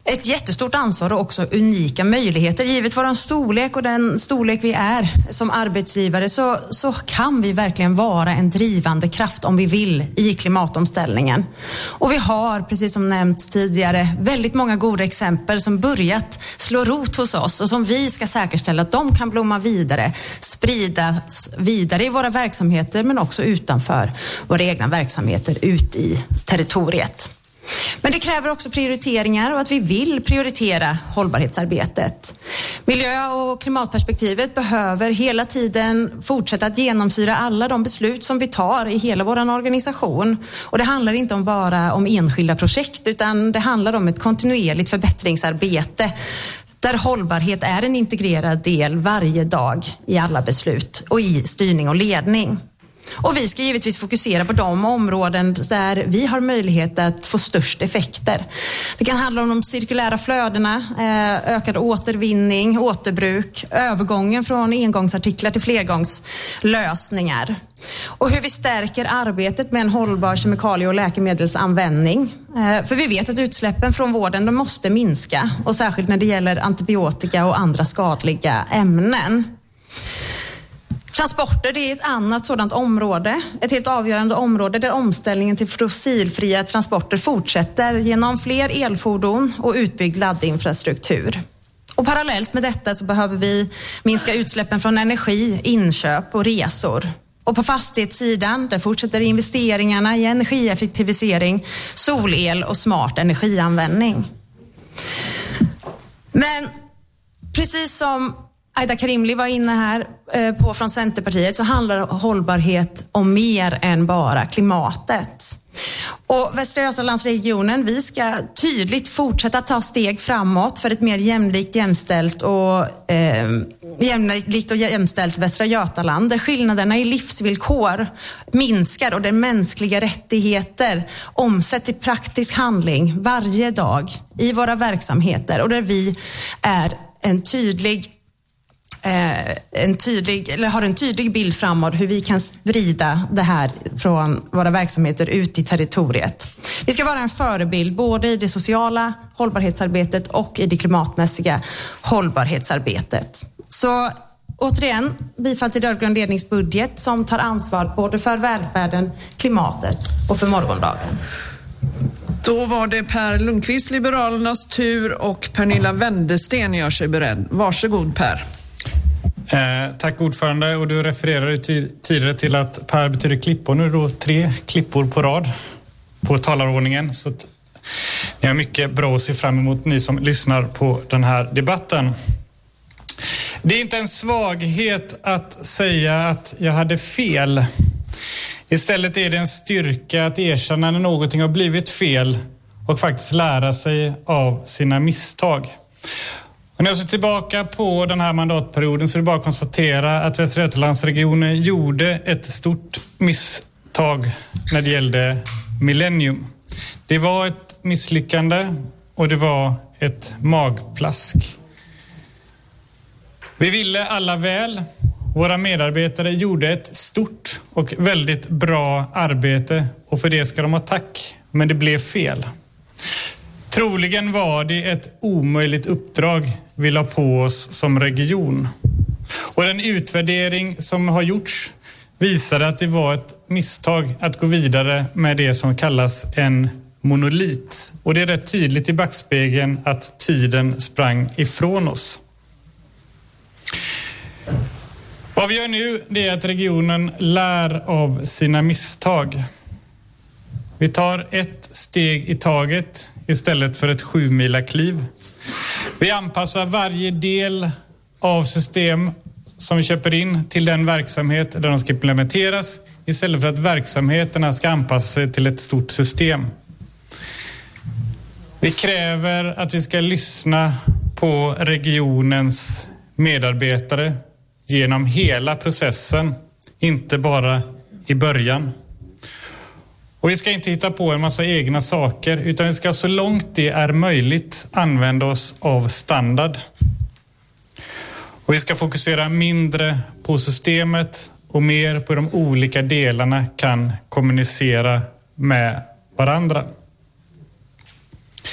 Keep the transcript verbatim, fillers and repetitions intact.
Ett jättestort ansvar och också unika möjligheter. Givet vår storlek och den storlek vi är som arbetsgivare så, så kan vi verkligen vara en drivande kraft om vi vill i klimatomställningen. Och vi har, precis som nämnts tidigare, väldigt många goda exempel som börjat slå rot hos oss och som vi ska säkerställa att de kan blomma vidare, spridas vidare i våra verksamheter men också utanför våra egna verksamheter ut i territoriet. Men det kräver också prioriteringar och att vi vill prioritera hållbarhetsarbetet. Miljö- och klimatperspektivet behöver hela tiden fortsätta att genomsyra alla de beslut som vi tar i hela vår organisation. Och det handlar inte om bara om enskilda projekt utan det handlar om ett kontinuerligt förbättringsarbete där hållbarhet är en integrerad del varje dag i alla beslut och i styrning och ledning. Och vi ska givetvis fokusera på de områden där vi har möjlighet att få störst effekter. Det kan handla om de cirkulära flödena, ökad återvinning, återbruk, övergången från engångsartiklar till flergångslösningar. Och hur vi stärker arbetet med en hållbar kemikalie- och läkemedelsanvändning. För vi vet att utsläppen från vården de måste minska och särskilt när det gäller antibiotika och andra skadliga ämnen. Transporter, det är ett annat sådant område, ett helt avgörande område där omställningen till fossilfria transporter fortsätter genom fler elfordon och utbyggd laddinfrastruktur. Och parallellt med detta så behöver vi minska utsläppen från energi, inköp och resor. Och på fastighetssidan, där fortsätter investeringarna i energieffektivisering, solel och smart energianvändning. Men precis som Aida Karimli var inne här på från Centerpartiet så handlar hållbarhet om mer än bara klimatet. Och Västra Götalandsregionen, vi ska tydligt fortsätta ta steg framåt för ett mer jämlikt, jämställt och eh, jämlikt och jämställt Västra Götaland där skillnaderna i livsvillkor minskar och där mänskliga rättigheter omsätts i praktisk handling varje dag i våra verksamheter och där vi är en tydlig En tydlig, eller har en tydlig bild framåt hur vi kan sprida det här från våra verksamheter ut i territoriet. Vi ska vara en förebild både i det sociala hållbarhetsarbetet och i det klimatmässiga hållbarhetsarbetet. Så återigen, bifall till rödgrön ledningsbudget som tar ansvar både för välfärden, klimatet och för morgondagen. Då var det Per Lundqvist, Liberalernas tur, och Pernilla Wendesten gör sig beredd. Varsågod Per. Eh, tack ordförande, och du refererade ty- tidigare till att Per betyder klippor. Nu är det då tre klippor på rad på talarordningen. Så att ni har mycket bra att se fram emot, ni som lyssnar på den här debatten. Det är inte en svaghet att säga att jag hade fel. Istället är det en styrka att erkänna när någonting har blivit fel och faktiskt lära sig av sina misstag. Och när jag ser tillbaka på den här mandatperioden så är det bara att konstatera att Västra Götalandsregionen gjorde ett stort misstag när det gällde Millennium. Det var ett misslyckande och det var ett magplask. Vi ville alla väl. Våra medarbetare gjorde ett stort och väldigt bra arbete och för det ska de ha tack. Men det blev fel. Troligen var det ett omöjligt uppdrag vi la på oss som region. Och den utvärdering som har gjorts visade att det var ett misstag att gå vidare med det som kallas en monolit. Och det är rätt tydligt i backspegeln att tiden sprang ifrån oss. Vad vi gör nu det är att regionen lär av sina misstag. Vi tar ett steg i taget istället för ett sju mila kliv. Vi anpassar varje del av system som vi köper in till den verksamhet där de ska implementeras istället för att verksamheterna ska anpassa sig till ett stort system. Vi kräver att vi ska lyssna på regionens medarbetare genom hela processen, inte bara i början. Och vi ska inte hitta på en massa egna saker utan vi ska så långt det är möjligt använda oss av standard. Och vi ska fokusera mindre på systemet och mer på de olika delarna kan kommunicera med varandra.